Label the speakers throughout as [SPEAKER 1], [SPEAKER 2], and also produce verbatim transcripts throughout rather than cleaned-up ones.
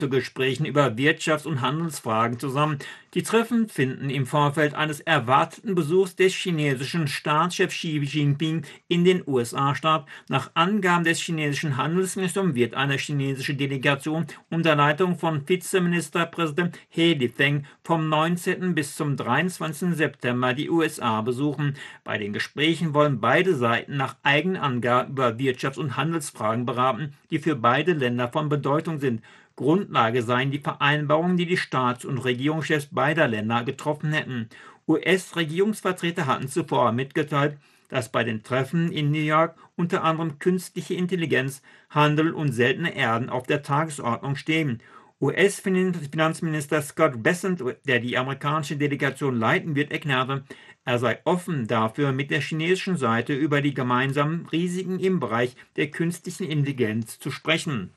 [SPEAKER 1] zu Gesprächen über Wirtschafts- und Handelsfragen zusammen. Die Treffen finden im Vorfeld eines erwarteten Besuchs des chinesischen Staatschefs Xi Jinping in den U S A statt. Nach Angaben des chinesischen Handelsministeriums wird eine chinesische Delegation unter Leitung von Vizeministerpräsident He Lifeng vom neunzehnten bis zum dreiundzwanzigsten September die U S A besuchen. Bei den Gesprächen wollen beide Seiten nach eigenen Angaben über Wirtschafts- und Handelsfragen beraten, die für beide Länder von Bedeutung sind. Grundlage seien die Vereinbarungen, die die Staats- und Regierungschefs beider Länder getroffen hätten. U S-Regierungsvertreter hatten zuvor mitgeteilt, dass bei den Treffen in New York unter anderem künstliche Intelligenz, Handel und seltene Erden auf der Tagesordnung stehen. U S-Finanzminister Scott Bessent, der die amerikanische Delegation leiten wird, erklärte, er sei offen dafür, mit der chinesischen Seite über die gemeinsamen Risiken im Bereich der künstlichen Intelligenz zu sprechen.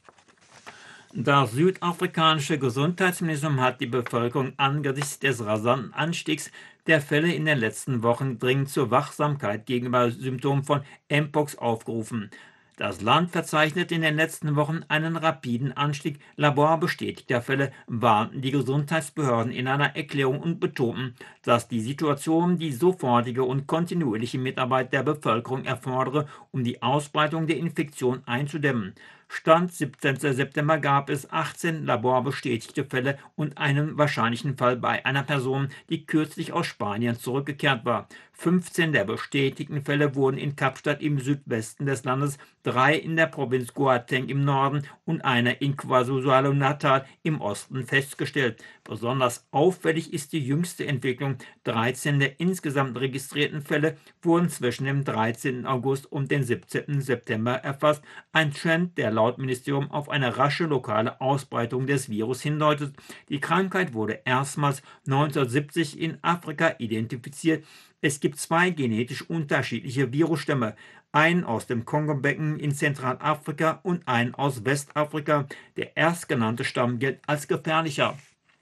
[SPEAKER 1] Das südafrikanische Gesundheitsministerium hat die Bevölkerung angesichts des rasanten Anstiegs der Fälle in den letzten Wochen dringend zur Wachsamkeit gegenüber Symptomen von Mpox aufgerufen. Das Land verzeichnet in den letzten Wochen einen rapiden Anstieg laborbestätigter Fälle, warnten die Gesundheitsbehörden in einer Erklärung und betonten, dass die Situation die sofortige und kontinuierliche Mitarbeit der Bevölkerung erfordere, um die Ausbreitung der Infektion einzudämmen. Stand siebzehnten September gab es achtzehn laborbestätigte Fälle und einen wahrscheinlichen Fall bei einer Person, die kürzlich aus Spanien zurückgekehrt war. fünfzehn der bestätigten Fälle wurden in Kapstadt im Südwesten des Landes, drei in der Provinz Gauteng im Norden und einer in KwaZulu-Natal im Osten festgestellt. Besonders auffällig ist die jüngste Entwicklung. dreizehn der insgesamt registrierten Fälle wurden zwischen dem dreizehnten August und dem siebzehnten September erfasst. Ein Trend, der laut Ministerium auf eine rasche lokale Ausbreitung des Virus hindeutet. Die Krankheit wurde erstmals neunzehnhundertsiebzig in Afrika identifiziert. Es gibt zwei genetisch unterschiedliche Virusstämme, einen aus dem Kongo-Becken in Zentralafrika und einen aus Westafrika. Der erstgenannte Stamm gilt als gefährlicher.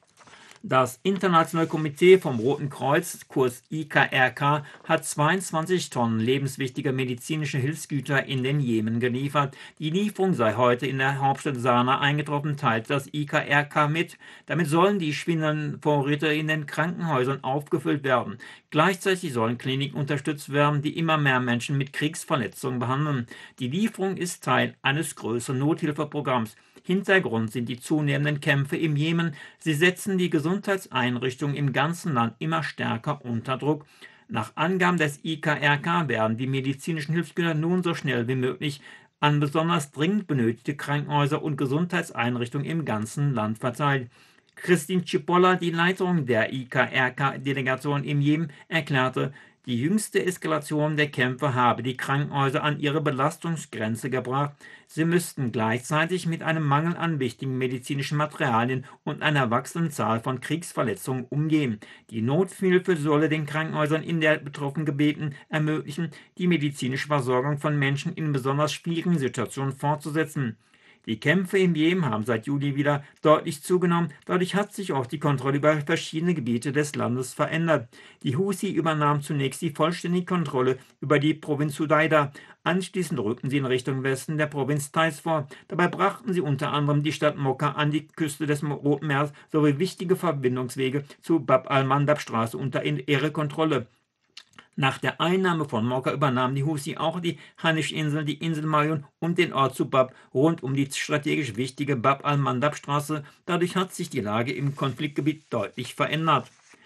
[SPEAKER 1] Das Internationale Komitee vom Roten Kreuz, kurz I K R K, hat zweiundzwanzig Tonnen lebenswichtiger medizinische Hilfsgüter in den Jemen geliefert. Die Lieferung sei heute in der Hauptstadt Sanaa eingetroffen, teilt das I K R K mit. Damit sollen die schwindenden Vorräte in den Krankenhäusern aufgefüllt werden. Gleichzeitig sollen Kliniken unterstützt werden, die immer mehr Menschen mit Kriegsverletzungen behandeln. Die Lieferung ist Teil eines größeren Nothilfeprogramms. Hintergrund sind die zunehmenden Kämpfe im Jemen. Sie setzen die Gesundheitseinrichtungen im ganzen Land immer stärker unter Druck. Nach Angaben des I K R K werden die medizinischen Hilfsgüter nun so schnell wie möglich an besonders dringend benötigte Krankenhäuser und Gesundheitseinrichtungen im ganzen Land verteilt. Christine Cipolla, die Leiterin der I K R K-Delegation im Jemen, erklärte, die jüngste Eskalation der Kämpfe habe die Krankenhäuser an ihre Belastungsgrenze gebracht. Sie müssten gleichzeitig mit einem Mangel an wichtigen medizinischen Materialien und einer wachsenden Zahl von Kriegsverletzungen umgehen. Die Nothilfe solle den Krankenhäusern in den betroffenen Gebieten ermöglichen, die medizinische Versorgung von Menschen in besonders schwierigen Situationen fortzusetzen. Die Kämpfe im Jemen haben seit Juli wieder deutlich zugenommen, dadurch hat sich auch die Kontrolle über verschiedene Gebiete des Landes verändert. Die Husi übernahmen zunächst die vollständige Kontrolle über die Provinz Hudaida, anschließend rückten sie in Richtung Westen der Provinz Taiz vor. Dabei brachten sie unter anderem die Stadt Mokka an die Küste des Roten Meeres sowie wichtige Verbindungswege zu Bab al-Mandab-Straße unter ihre Kontrolle. Nach der Einnahme von Mokka übernahmen die Husi auch die Hanisch-Insel, die Insel Mayun und den Ort Subab rund um die strategisch wichtige Bab al-Mandab-Straße. Dadurch hat sich die Lage im Konfliktgebiet deutlich verändert.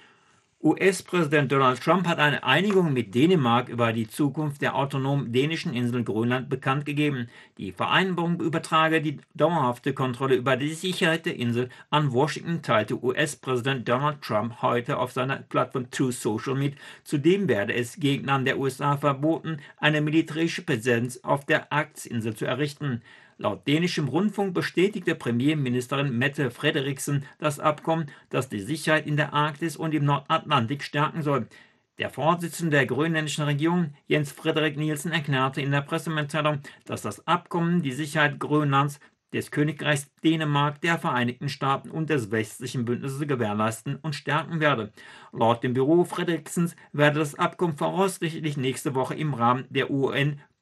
[SPEAKER 1] U S-Präsident Donald Trump hat eine Einigung mit Dänemark über die Zukunft der autonomen dänischen Insel Grönland bekannt gegeben. Die Vereinbarung übertrage die dauerhafte Kontrolle über die Sicherheit der Insel an Washington, teilte U S-Präsident Donald Trump heute auf seiner Plattform Truth Social mit. Zudem werde es Gegnern der U S A verboten, eine militärische Präsenz auf der Arktis-Insel zu errichten. Laut dänischem Rundfunk bestätigte Premierministerin Mette Frederiksen das Abkommen, das die Sicherheit in der Arktis und im Nordatlantik stärken soll. Der Vorsitzende der grönländischen Regierung, Jens Frederik Nielsen, erklärte in der Pressemitteilung, dass das Abkommen die Sicherheit Grönlands, des Königreichs Dänemark, der Vereinigten Staaten und des westlichen Bündnisses gewährleisten und stärken werde. Laut dem Büro Frederiksens werde das Abkommen voraussichtlich nächste Woche im Rahmen der U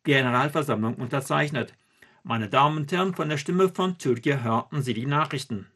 [SPEAKER 1] N-Generalversammlung unterzeichnet. Meine Damen und Herren, von der Stimme von Türkei hörten Sie die Nachrichten.